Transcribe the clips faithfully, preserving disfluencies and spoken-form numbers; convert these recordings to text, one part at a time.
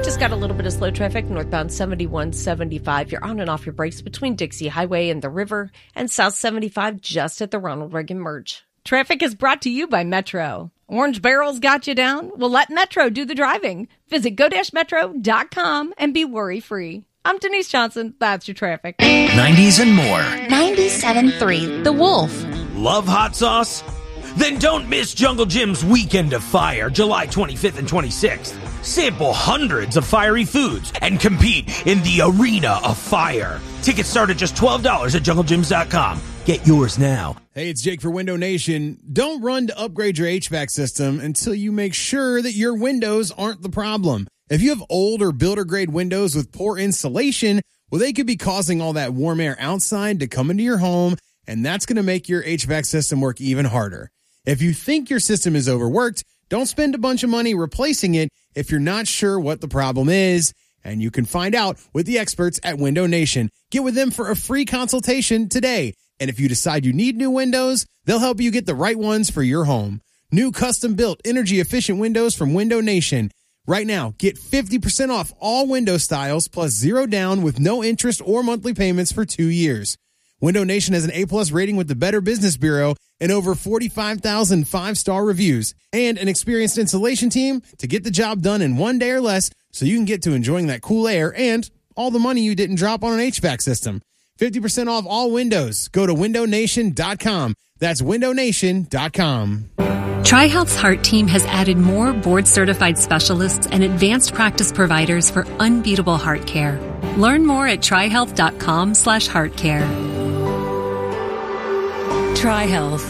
Just got a little bit of slow traffic northbound seventy-one seventy-five. You're on and off your brakes between Dixie Highway and the river, and South seventy-five just at the Ronald Reagan merge. Traffic is brought to you by Metro. Orange Barrel's got you down? Well, let Metro do the driving. Visit go dash metro dot com and be worry-free. I'm Denise Johnson. That's your traffic. nineties and more. ninety-seven point three The Wolf. Love hot sauce? Then don't miss Jungle Jim's Weekend of Fire, July twenty-fifth and twenty-sixth. Sample hundreds of fiery foods and compete in the Arena of Fire. Tickets start at just twelve dollars at jungle gyms dot com. Get yours now. Hey, it's Jake for Window Nation. Don't run to upgrade your H V A C system until you make sure that your windows aren't the problem. If you have old or builder-grade windows with poor insulation, well, they could be causing all that warm air outside to come into your home, and that's going to make your H V A C system work even harder. If you think your system is overworked, don't spend a bunch of money replacing it if you're not sure what the problem is. And you can find out with the experts at Window Nation. Get with them for a free consultation today. And if you decide you need new windows, they'll help you get the right ones for your home. New custom-built, energy-efficient windows from Window Nation. Right now, get fifty percent off all window styles plus zero down with no interest or monthly payments for two years. Window Nation has an A-plus rating with the Better Business Bureau and over forty-five thousand five-star reviews and an experienced installation team to get the job done in one day or less so you can get to enjoying that cool air and all the money you didn't drop on an H V A C system. fifty percent off all windows. Go to window nation dot com. That's window nation dot com. TriHealth's Heart Team has added more board-certified specialists and advanced practice providers for unbeatable heart care. Learn more at trihealth dot com slash heart care. TriHealth.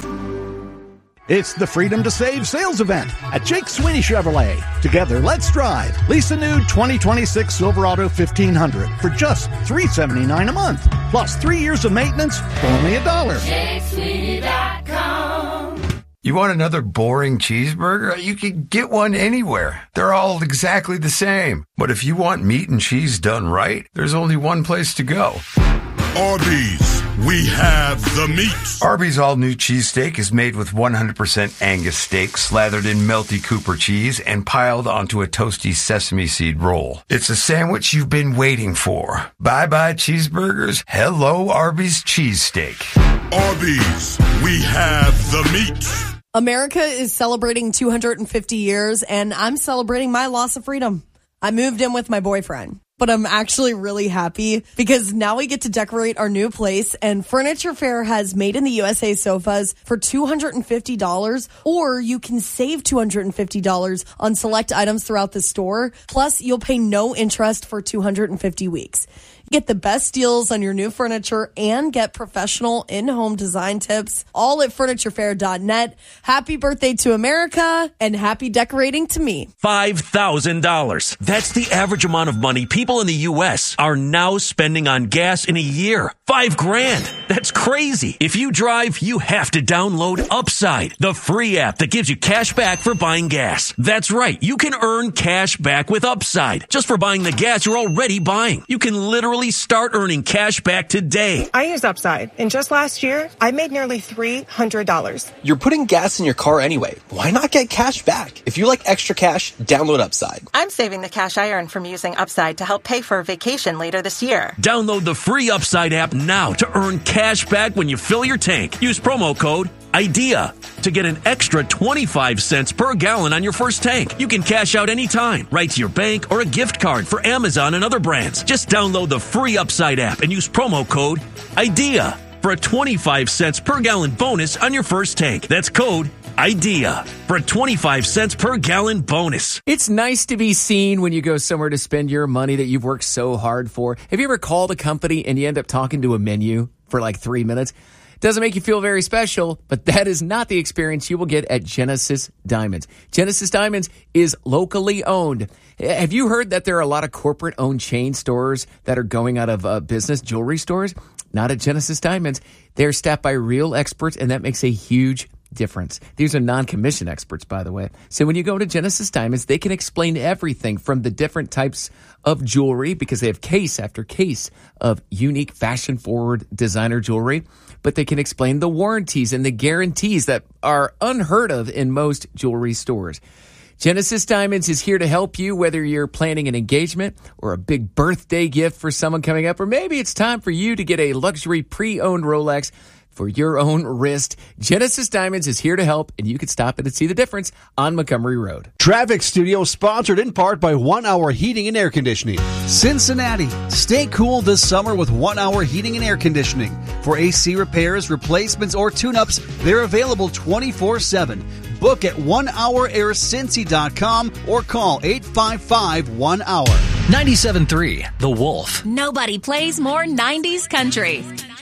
It's the Freedom to Save sales event at Jake Sweeney Chevrolet. Together, let's drive. Lease a new twenty twenty-six Silverado fifteen hundred for just three hundred seventy-nine dollars a month. Plus three years of maintenance for only a dollar. Jake Sweeney dot com. You want another boring cheeseburger? You can get one anywhere. They're all exactly the same. But if you want meat and cheese done right, there's only one place to go. Arby's. We have the meat. Arby's all-new cheesesteak is made with one hundred percent Angus steak slathered in melty Cooper cheese and piled onto a toasty sesame seed roll. It's a sandwich you've been waiting for. Bye-bye cheeseburgers. Hello, Arby's cheesesteak. Arby's. We have the meat. America is celebrating two hundred fifty years, and I'm celebrating my loss of freedom. I moved in with my boyfriend. But I'm actually really happy because now we get to decorate our new place, and Furniture Fair has made in the U S A sofas for two hundred fifty dollars, or you can save two hundred fifty dollars on select items throughout the store. Plus, you'll pay no interest for two hundred fifty weeks. Get the best deals on your new furniture and get professional in-home design tips all at furniture fair dot net. Happy birthday to America and happy decorating to me. five thousand dollars. That's the average amount of money people in the U S are now spending on gas in a year. Five grand. That's crazy. If you drive, you have to download Upside, the free app that gives you cash back for buying gas. That's right. You can earn cash back with Upside just for buying the gas you're already buying. You can literally start earning cash back today. I use Upside, and just last year, I made nearly three hundred dollars. You're putting gas in your car anyway. Why not get cash back? If you like extra cash, download Upside. I'm saving the cash I earn from using Upside to help pay for a vacation later this year. Download the free Upside app now to earn cash back when you fill your tank. Use promo code IDEA to get an extra twenty-five cents per gallon on your first tank. You can cash out anytime, right to your bank or a gift card for Amazon and other brands. Just download the free Upside app and use promo code IDEA for a twenty-five cents per gallon bonus on your first tank. That's code IDEA for a twenty-five cents per gallon bonus. It's nice to be seen when you go somewhere to spend your money that you've worked so hard for. Have you ever called a company and you end up talking to a menu for like three minutes? Doesn't make you feel very special, but that is not the experience you will get at Genesis Diamonds. Genesis Diamonds is locally owned. Have you heard that there are a lot of corporate-owned chain stores that are going out of uh, business, jewelry stores? Not at Genesis Diamonds. They're staffed by real experts, and that makes a huge difference. These are non-commissioned experts, by the way. So when you go to Genesis Diamonds, they can explain everything from the different types of jewelry, because they have case after case of unique fashion-forward designer jewelry, but they can explain the warranties and the guarantees that are unheard of in most jewelry stores. Genesis Diamonds is here to help you, whether you're planning an engagement or a big birthday gift for someone coming up, or maybe it's time for you to get a luxury pre-owned Rolex for your own wrist. Genesis Diamonds is here to help, and you can stop in and see the difference on Montgomery Road. Traffic Studio, sponsored in part by One Hour Heating and Air Conditioning. Cincinnati, stay cool this summer with One Hour Heating and Air Conditioning. For A C repairs, replacements, or tune-ups, they're available twenty-four seven. Book at one hour air cincy dot com or call eight five five one hour. ninety-seven point three The Wolf. Nobody plays more nineties country.